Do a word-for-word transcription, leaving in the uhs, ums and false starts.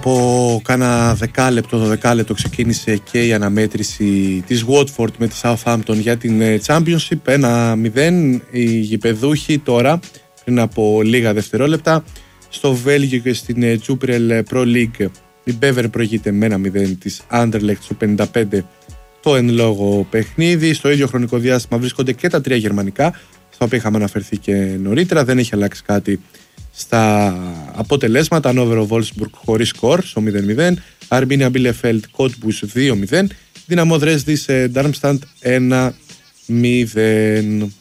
Από κάνα δεκάλεπτο, το δεκάλεπτο ξεκίνησε και η αναμέτρηση της Watford με τη Southampton για την Championship. ένα μηδέν οι γηπεδούχοι τώρα, πριν από λίγα δευτερόλεπτα, στο Βέλγιο και στην Jupiler Pro League. Η Bever προηγείται με ένα μηδέν της Anderlecht στο πενήντα πέντε το εν λόγω παιχνίδι. Στο ίδιο χρονικό διάστημα βρίσκονται και τα τρία γερμανικά, στα οποία είχαμε αναφερθεί και νωρίτερα. Δεν έχει αλλάξει κάτι στα αποτελέσματα. Hannover Wolfsburg χωρίς σκορ στο μηδέν μηδέν, Arminia Bielefeld Cottbus δύο μηδέν, Δυναμό Δρέσδης Darmstadt ένα μηδέν.